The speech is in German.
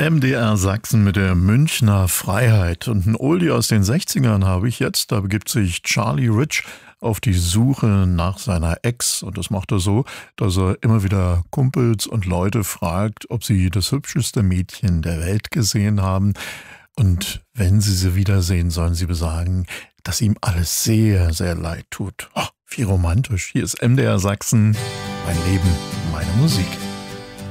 MDR Sachsen mit der Münchner Freiheit. Und ein Oldie aus den 60ern habe ich jetzt. Da begibt sich Charlie Rich auf die Suche nach seiner Ex. Und das macht er so, dass er immer wieder Kumpels und Leute fragt, ob sie das hübscheste Mädchen der Welt gesehen haben. Und wenn sie wiedersehen, sollen sie besagen, dass ihm alles sehr, sehr leid tut. Oh, wie romantisch. Hier ist MDR Sachsen. Mein Leben, meine Musik.